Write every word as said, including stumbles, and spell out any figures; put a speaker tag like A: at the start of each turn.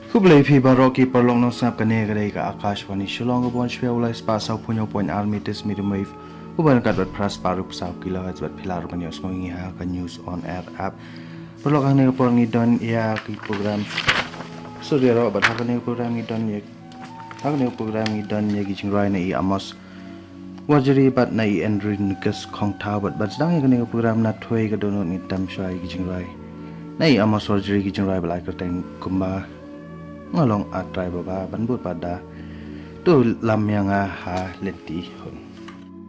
A: Kublai phi baroki parlong no snap kane gare ka akashwani shillong go bonch pe ulai spa sau punyo point armitis medium wave uban kat bat pras parup sau kilohertz bat philar ban yos ngi ha ka news on air app perlo kang ne por ngi don ya ki program so dia ro bat ha ne program ngi don ye ha ne program ngi don ye gi chingrai na i amos wajri bat na i andrin kas khong tha bat bat dang ne program na thoi ga don ni tam shai gi chingrai na i amos wajri gi chingrai balai ka teng kumba ngalong atrai baba ban but pada tu lam yang ha leti